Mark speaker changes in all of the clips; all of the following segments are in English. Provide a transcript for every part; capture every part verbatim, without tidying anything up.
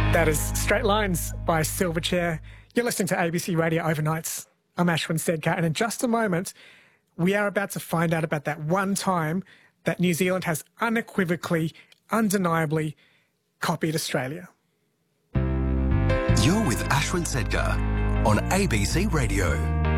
Speaker 1: That is Straight Lines by Silverchair. You're listening to A B C Radio Overnights. I'm Ashwin Sedkar, and in just a moment, we are about to find out about that one time that New Zealand has unequivocally, undeniably copied Australia.
Speaker 2: You're with Ashwin Sedkar on A B C Radio.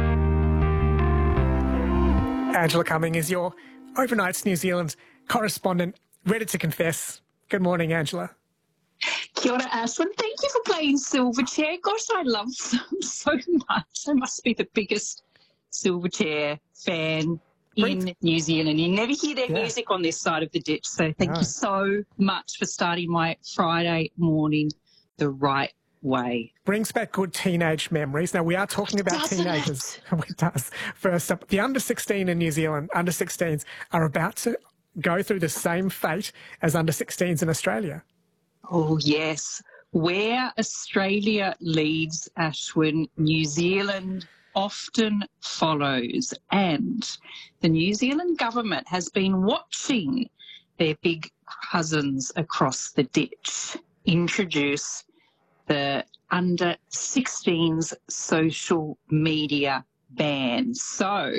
Speaker 1: Angela Cumming is your Overnights New Zealand correspondent, ready to confess. Good morning, Angela.
Speaker 3: Kia ora, Ashwin. Thank you for playing Silverchair. Gosh, I love them so much. I must be the biggest Silverchair fan in
Speaker 1: Great.
Speaker 3: New Zealand. You never hear their
Speaker 1: Yeah.
Speaker 3: music on this side of the ditch. So thank
Speaker 1: No.
Speaker 3: you so much for starting my Friday morning the right way.
Speaker 1: Brings back good teenage memories. Now, we are talking about
Speaker 3: Doesn't
Speaker 1: teenagers. It does. First up, the under sixteen in New Zealand, under sixteens, are about to go through the same fate as under sixteens in Australia.
Speaker 3: Oh, yes. Where Australia leads, Ashwin, New Zealand often follows. And the New Zealand government has been watching their big cousins across the ditch introduce the under sixteens social media ban. So,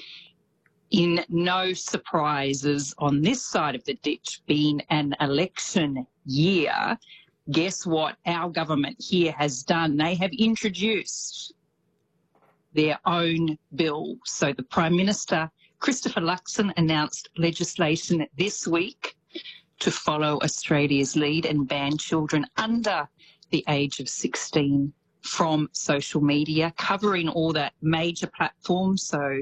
Speaker 3: in no surprises on this side of the ditch, being an election year, guess what our government here has done? They have introduced their own bill. So the Prime Minister, Christopher Luxon, announced legislation this week to follow Australia's lead and ban children under the age of sixteen from social media, covering all the major platforms. So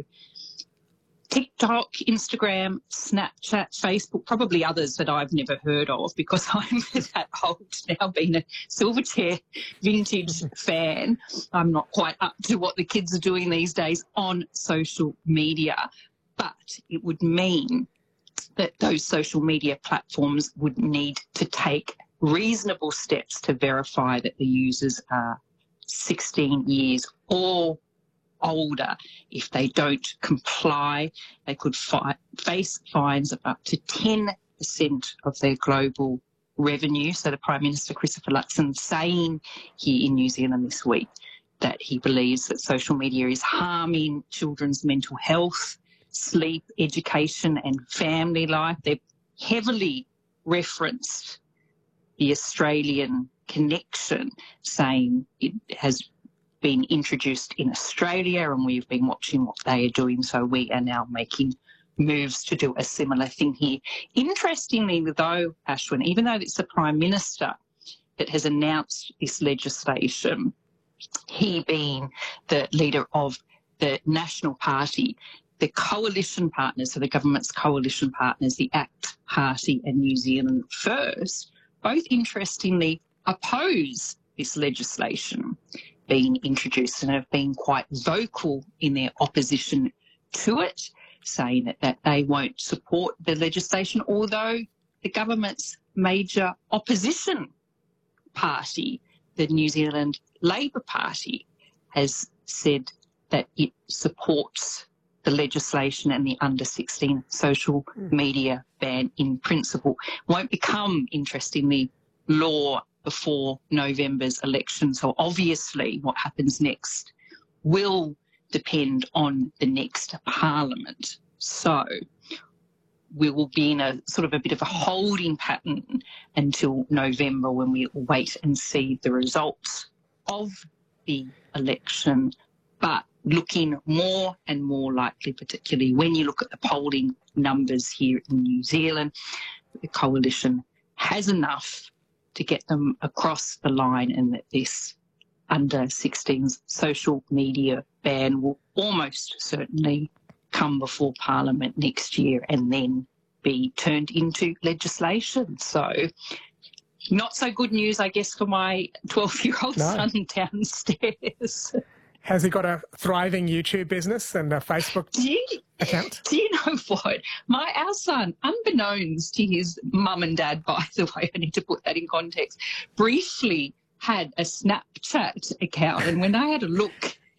Speaker 3: TikTok, Instagram, Snapchat, Facebook, probably others that I've never heard of because I'm that old now, being a Silverchair vintage fan. I'm not quite up to what the kids are doing these days on social media, but it would mean that those social media platforms would need to take reasonable steps to verify that the users are sixteen years or older. If they don't comply, they could fi- face fines of up to ten percent of their global revenue. So the Prime Minister, Christopher Luxon, saying here in New Zealand this week that he believes that social media is harming children's mental health, sleep, education and family life. They've heavily referenced the Australian connection, saying it has been introduced in Australia and we've been watching what they are doing, so we are now making moves to do a similar thing here. Interestingly though, Ashwin, even though it's the Prime Minister that has announced this legislation, he being the leader of the National Party, the coalition partners, so the government's coalition partners, the ACT Party and New Zealand First, both interestingly oppose this legislation being introduced and have been quite vocal in their opposition to it, saying that, that they won't support the legislation, although the government's major opposition party, the New Zealand Labor Party, has said that it supports the legislation and the under sixteen social media ban in principle. Won't become, interestingly, law before November's election. So obviously what happens next will depend on the next parliament. So we will be in a sort of a bit of a holding pattern until November, when we wait and see the results of the election. But looking more and more likely, particularly when you look at the polling numbers here in New Zealand, the coalition has enough to get them across the line, and that this under sixteens social media ban will almost certainly come before Parliament next year and then be turned into legislation. So not so good news, I guess, for my twelve-year-old
Speaker 1: No.
Speaker 3: son downstairs.
Speaker 1: Has he got a thriving YouTube business and a Facebook
Speaker 3: Do you,
Speaker 1: account?
Speaker 3: do you know what? My our son, unbeknownst to his mum and dad, by the way, I need to put that in context, briefly had a Snapchat account. And when I had a look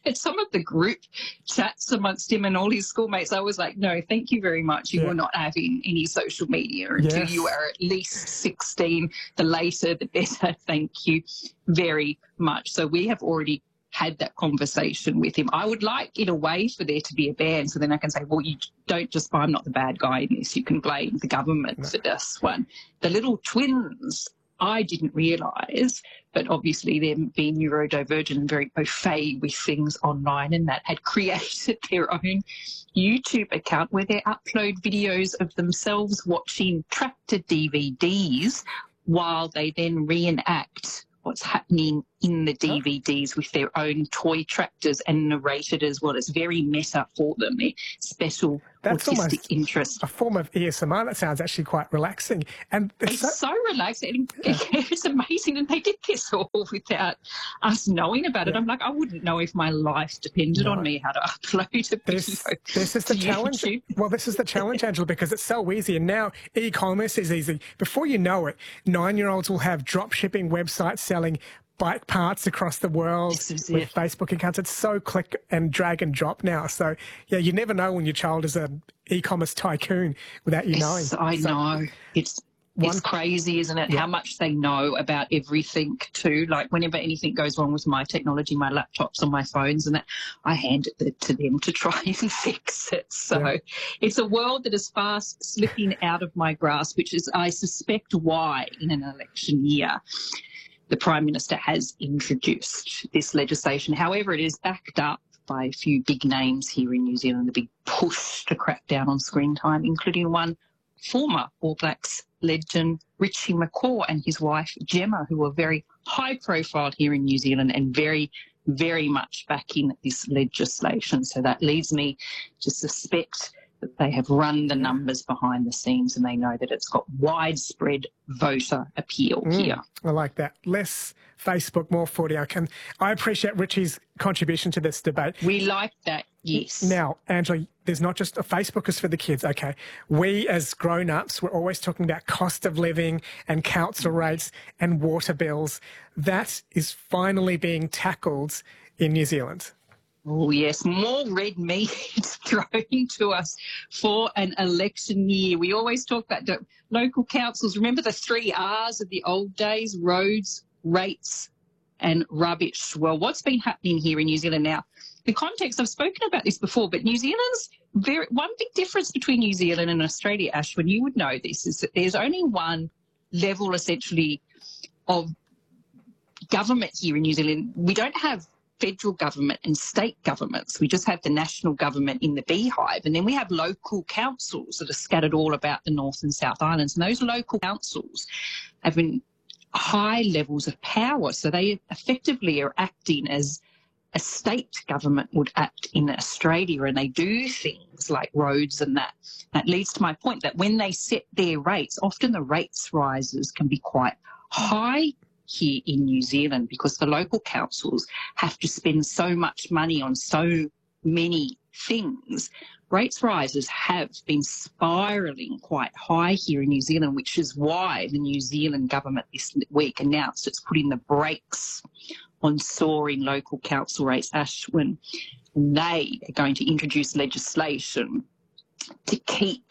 Speaker 3: at some of the group chats amongst him and all his schoolmates, I was like, no, thank you very much. You
Speaker 1: Yeah.
Speaker 3: are not having any social media until
Speaker 1: Yes.
Speaker 3: you are at least sixteen. The later, the better. Thank you very much. So we have already had that conversation with him. I would like, in a way, for there to be a ban, so then I can say, well, you don't just, I'm not the bad guy in this. You can blame the government
Speaker 1: No.
Speaker 3: for this one. The little twins, I didn't realise, but obviously them being neurodivergent and very au fait with things online and that, had created their own YouTube account where they upload videos of themselves watching tractor D V Ds while they then reenact what's happening in the D V Ds with their own toy tractors and narrated as well. It's very meta for them. They're special
Speaker 1: That's
Speaker 3: autistic
Speaker 1: almost
Speaker 3: interests.
Speaker 1: a form of A S M R. That sounds actually quite relaxing. And it's
Speaker 3: It's
Speaker 1: so,
Speaker 3: so relaxing. It's amazing. And they did this all without us knowing about it.
Speaker 1: Yeah.
Speaker 3: I'm like, I wouldn't know if my life depended
Speaker 1: No.
Speaker 3: on me how to upload a
Speaker 1: This,
Speaker 3: video.
Speaker 1: this is the
Speaker 3: to
Speaker 1: challenge.
Speaker 3: YouTube.
Speaker 1: Well, this is the challenge, Angela, because it's so easy. And now e-commerce is easy. Before you know it, nine-year-olds will have drop shipping websites selling bike parts across the world
Speaker 3: This is
Speaker 1: with
Speaker 3: it.
Speaker 1: Facebook accounts. It's so click and drag and drop now. So, yeah, you never know when your child is an e-commerce tycoon without you knowing.
Speaker 3: Yes, I
Speaker 1: So,
Speaker 3: know. It's
Speaker 1: One-
Speaker 3: it's crazy, isn't it?
Speaker 1: Yeah.
Speaker 3: How much they know about everything too. Like whenever anything goes wrong with my technology, my laptops or my phones and that, I hand it to them to try and fix it. So
Speaker 1: Yeah.
Speaker 3: it's a world that is fast slipping out of my grasp, which is, I suspect, why in an election year the Prime Minister has introduced this legislation. However, it is backed up by a few big names here in New Zealand, the big push to crack down on screen time, including one former All Blacks legend, Richie McCaw, and his wife, Gemma, who are very high profile here in New Zealand and very, very much backing this legislation. So that leads me to suspect that they have run the numbers behind the scenes and they know that it's got widespread voter appeal
Speaker 1: Mm,
Speaker 3: here.
Speaker 1: I like that. Less Facebook, more footy. I can. I appreciate Richie's contribution to this debate.
Speaker 3: We like that, yes.
Speaker 1: Now, Angela, there's not just a Facebook is for the kids, okay? We as grown-ups, we're always talking about cost of living and council rates and water bills. That is finally being tackled in New Zealand.
Speaker 3: Oh, yes, more red meat thrown to us for an election year. We always talk about the local councils. Remember the three R's of the old days, roads, rates and rubbish. Well, what's been happening here in New Zealand now, the context, I've spoken about this before, but New Zealand's very, one big difference between New Zealand and Australia, Ash, when you would know this, is that there's only one level essentially of government here in New Zealand. We don't have federal government and state governments. We just have the national government in the beehive. And then we have local councils that are scattered all about the North and South Islands. And those local councils have been high levels of power. So they effectively are acting as a state government would act in Australia, and they do things like roads and that. That leads to my point that when they set their rates, often the rates rises can be quite high here in New Zealand because the local councils have to spend so much money on so many things. Rates rises have been spiralling quite high here in New Zealand, which is why the New Zealand government this week announced it's putting the brakes on soaring local council rates, Ashwin. And they are going to introduce legislation to keep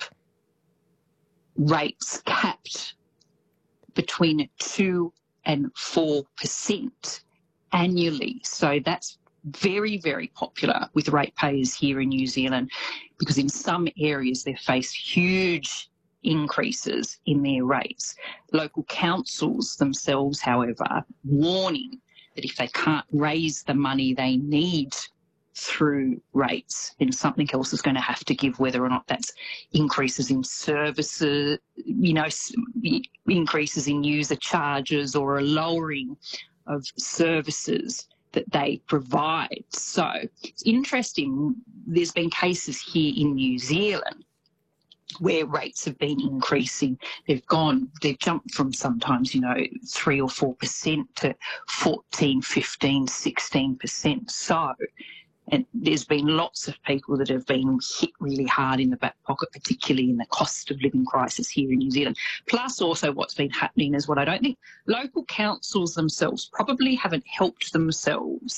Speaker 3: rates capped between two and four percent annually. So that's very, very popular with ratepayers here in New Zealand because in some areas they face huge increases in their rates. Local councils themselves, however, are warning that if they can't raise the money they need through rates, then something else is going to have to give, whether or not that's increases in services, you know, increases in user charges or a lowering of services that they provide. So it's interesting, there's been cases here in New Zealand where rates have been increasing. They've gone, they've jumped from sometimes, you know, three or four percent to fourteen, fifteen, sixteen percent. So, and there's been lots of people that have been hit really hard in the back pocket, particularly in the cost of living crisis here in New Zealand. Plus also what's been happening is what I don't think local councils themselves probably haven't helped themselves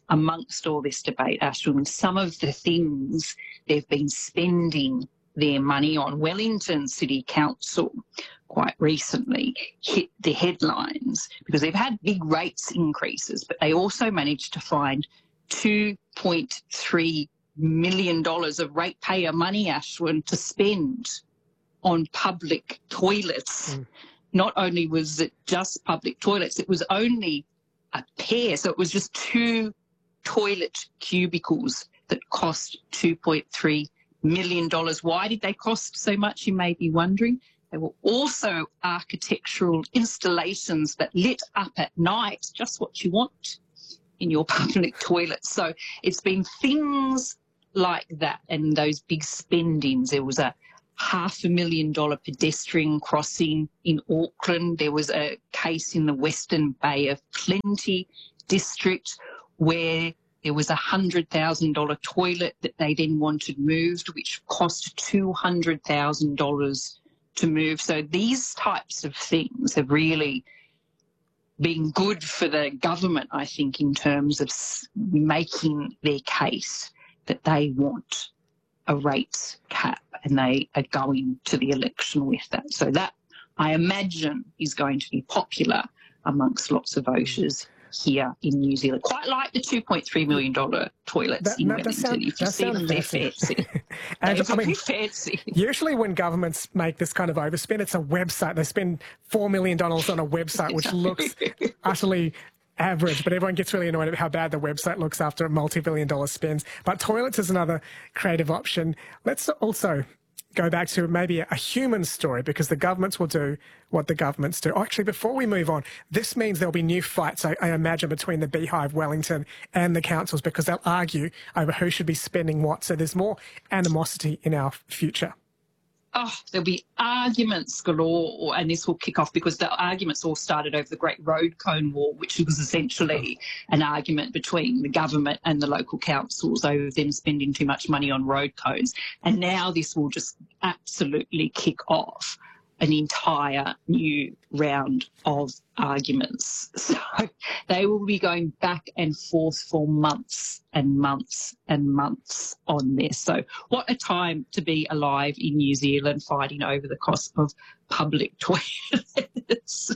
Speaker 3: amongst all this debate, Ashwin, some of the things they've been spending their money on. Wellington City Council quite recently hit the headlines because they've had big rates increases, but they also managed to find two point three million dollars of ratepayer money, Ashwin, to spend on public toilets. Mm. Not only was it just public toilets, it was only a pair. So it was just two toilet cubicles that cost two point three million dollars. Why did they cost so much, you may be wondering? They were also architectural installations that lit up at night, just what you want in your public toilets. So it's been things like that and those big spendings. There was a half a million dollar pedestrian crossing in Auckland. There was a case in the Western Bay of Plenty district where there was a one hundred thousand dollars toilet that they then wanted moved, which cost two hundred thousand dollars to move. So these types of things have really been good for the government, I think, in terms of making their case that they want a rates cap and they are going to the election with that. So that, I imagine, is going to be popular amongst lots of voters here in New Zealand. Quite like the two point three million dollars toilets
Speaker 1: that,
Speaker 3: in
Speaker 1: that,
Speaker 3: Wellington.
Speaker 1: that sound,
Speaker 3: if you see them, they're fancy.
Speaker 1: And,
Speaker 3: they're
Speaker 1: I mean,
Speaker 3: fancy.
Speaker 1: Usually when governments make this kind of overspend, it's a website. They spend four million dollars on a website, which looks utterly average, but everyone gets really annoyed at how bad the website looks after a multi-billion dollar spends. But toilets is another creative option. Let's also go back to maybe a human story, because the governments will do what the governments do. Oh, actually, before we move on, this means there'll be new fights, I, I imagine, between the Beehive, Wellington and the councils, because they'll argue over who should be spending what. So there's more animosity in our future.
Speaker 3: Oh, there'll be arguments galore, and this will kick off because the arguments all started over the Great Road Cone War, which was essentially an argument between the government and the local councils over them spending too much money on road cones. And now this will just absolutely kick off an entire new round of arguments. So they will be going back and forth for months and months and months on this. So what a time to be alive in New Zealand, fighting over the cost of public toilets.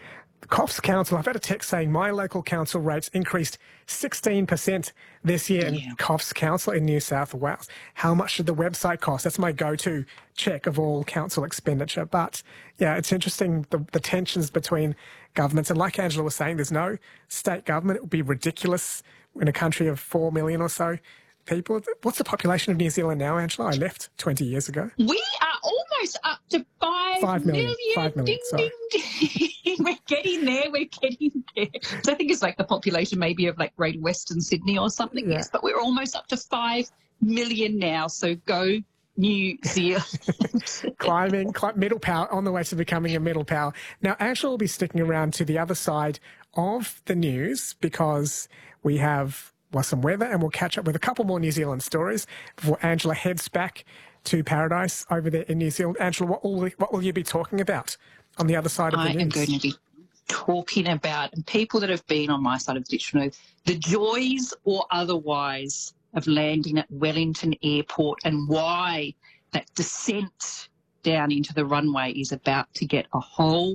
Speaker 1: Coffs Council, I've had a text saying my local council rates increased sixteen percent this year in yeah. Coffs Council in New South Wales. How much did the website cost? That's my go-to check of all council expenditure. But yeah, it's interesting, the, the tensions between governments. And like Angela was saying, there's no state government. It would be ridiculous in a country of four million or so people. What's the population of New Zealand now, Angela? I left twenty years ago.
Speaker 3: We are almost up to five,
Speaker 1: five million.
Speaker 3: million.
Speaker 1: Five million,
Speaker 3: ding,
Speaker 1: sorry.
Speaker 3: Ding, ding. We're getting there, we're getting there. So I think it's like the population maybe of like Greater Western Sydney or something, yeah. Yes, but we're almost up to five million now, so go New Zealand.
Speaker 1: Climbing, climb, middle power, on the way to becoming a middle power. Now, Angela will be sticking around to the other side of the news because we have well, some weather, and we'll catch up with a couple more New Zealand stories before Angela heads back to paradise over there in New Zealand. Angela, what will, what will you be talking about on the other side of the
Speaker 3: I
Speaker 1: news?
Speaker 3: I am going to be talking about, and people that have been on my side of the ditch know, the joys or otherwise of landing at Wellington Airport and why that descent down into the runway is about to get a whole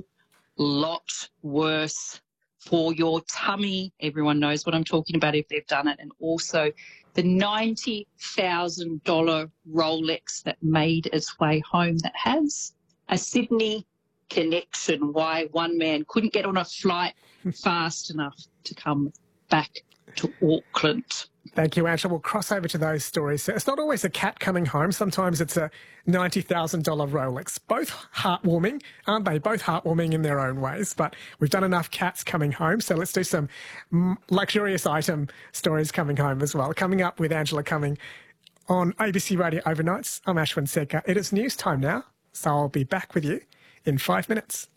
Speaker 3: lot worse for your tummy. Everyone knows what I'm talking about if they've done it. And also the ninety thousand dollars Rolex that made its way home that has a Sydney connection, why one man couldn't get on a flight fast enough to come back to Auckland.
Speaker 1: Thank you, Angela. We'll cross over to those stories. So it's not always a cat coming home. Sometimes it's a ninety thousand dollars Rolex. Both heartwarming, aren't they? Both heartwarming in their own ways. But we've done enough cats coming home, so let's do some luxurious item stories coming home as well. Coming up with Angela Cumming on A B C Radio Overnights. I'm Ashwin Sedkar. It is news time now, so I'll be back with you in five minutes.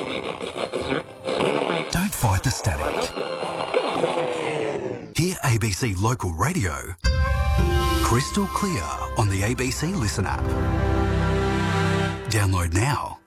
Speaker 2: Don't fight the static. Hear A B C Local Radio crystal clear on the A B C Listen app. Download now.